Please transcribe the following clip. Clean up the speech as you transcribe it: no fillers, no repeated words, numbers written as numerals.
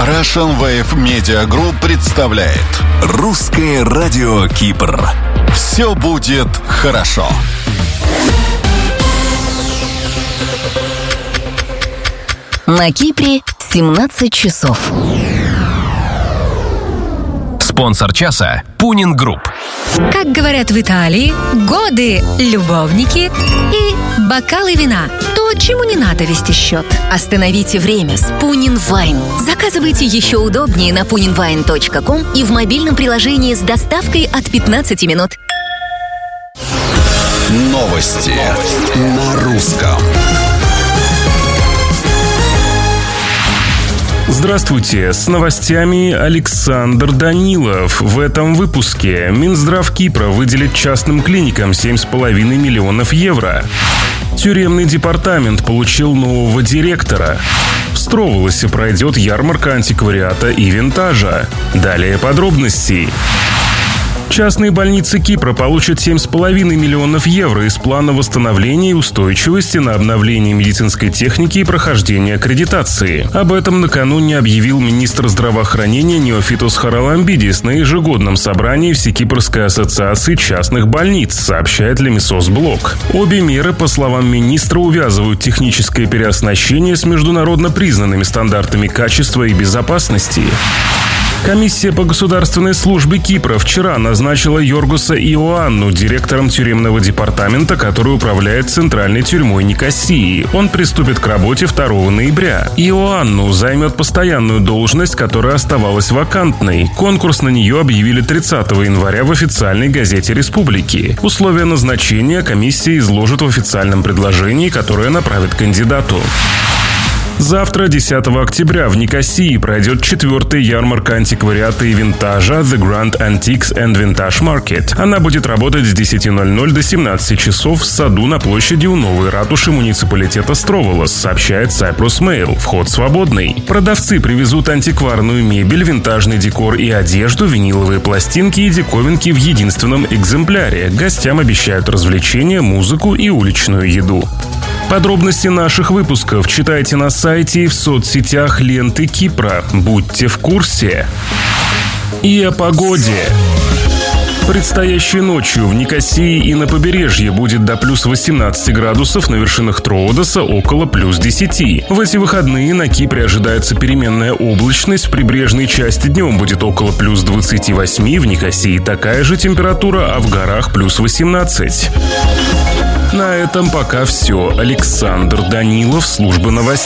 Russian Wave Media Group представляет Русское радио Кипр. Все будет хорошо. На Кипре 17 часов. Спонсор часа – Пунин Групп. Как говорят в Италии, годы, любовники и бокалы вина. То, чему не надо вести счет. Остановите время с Пунин Вайн. Заказывайте еще удобнее на puninwine.com и в мобильном приложении с доставкой от 15 минут. Новости на русском. Здравствуйте, с новостями Александр Данилов. В этом выпуске Минздрав Кипра выделит частным клиникам 7,5 миллионов евро. Тюремный департамент получил нового директора. В Строволосе пройдет ярмарка антиквариата и винтажа. Далее подробности. Частные больницы Кипра получат 7,5 миллионов евро из плана восстановления и устойчивости на обновление медицинской техники и прохождение аккредитации. Об этом накануне объявил министр здравоохранения Неофитос Хараламбидис на ежегодном собрании Всекипрской ассоциации частных больниц, сообщает Лемесос Блок. Обе меры, по словам министра, увязывают техническое переоснащение с международно признанными стандартами качества и безопасности. Комиссия по государственной службе Кипра вчера назначила Йоргоса Иоанну директором тюремного департамента, который управляет центральной тюрьмой Никосии. Он приступит к работе 2 ноября. Иоанну займет постоянную должность, которая оставалась вакантной. Конкурс на нее объявили 30 января в официальной газете республики. Условия назначения комиссия изложит в официальном предложении, которое направит кандидату. Завтра, 10 октября, в Никосии пройдет 4-я ярмарка антиквариата и винтажа The Grand Antiques and Vintage Market. Она будет работать с 10:00 до 17 часов в саду на площади у новой ратуши муниципалитета Строволос, сообщает Cyprus Mail. Вход свободный. Продавцы привезут антикварную мебель, винтажный декор и одежду, виниловые пластинки и диковинки в единственном экземпляре. Гостям обещают развлечения, музыку и уличную еду. Подробности наших выпусков читайте на сайте и в соцсетях ленты Кипра. Будьте в курсе. И о погоде. Предстоящей ночью в Никосии и на побережье будет до плюс 18 градусов, на вершинах Троодоса около плюс 10. В эти выходные на Кипре ожидается переменная облачность, в прибрежной части днем будет около плюс 28, в Никосии такая же температура, а в горах плюс 18. На этом пока все. Александр Данилов, служба новостей.